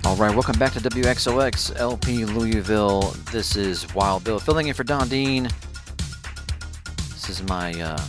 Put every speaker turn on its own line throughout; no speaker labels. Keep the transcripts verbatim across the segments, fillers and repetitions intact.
All right, welcome back to W X O X L P Louisville. This is Wild Bill filling in for Don Dean. This is my uh,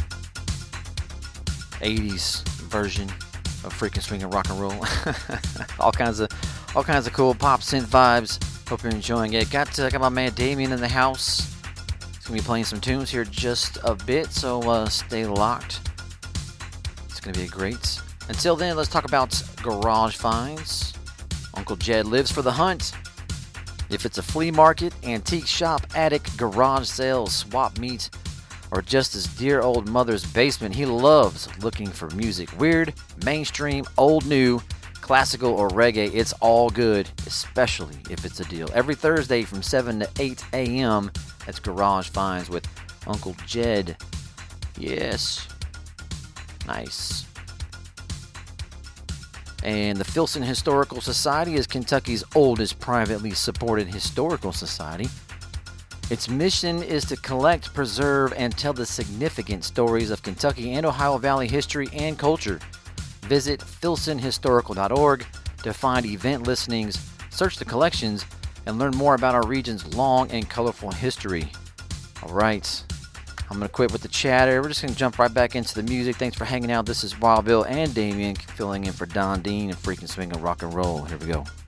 eighties version of freaking swing and rock and roll. all kinds of, all kinds of cool pop synth vibes. Hope you're enjoying it. Got uh, got my man Damien in the house. He's gonna be playing some tunes here just a bit, so uh, stay locked. It's gonna be great. Until then, let's talk about garage finds. Uncle Jed lives for the hunt. If it's a flea market, antique shop, attic, garage sale, swap meet, or just his dear old mother's basement, he loves looking for music. Weird, mainstream, old, new, classical, or reggae, it's all good, especially if it's a deal. Every Thursday from seven to eight a.m., that's Garage Finds with Uncle Jed. Yes. Nice. And the Filson Historical Society is Kentucky's oldest privately supported historical society. Its mission is to collect, preserve, and tell the significant stories of Kentucky and Ohio Valley history and culture. Visit filson historical dot org to find event listings, search the collections, and learn more about our region's long and colorful history. All right. I'm going to quit with the chatter. We're just going to jump right back into the music. Thanks for hanging out. This is Wild Bill and Damien filling in for Don Dean and freaking swinging rock and roll. Here we go.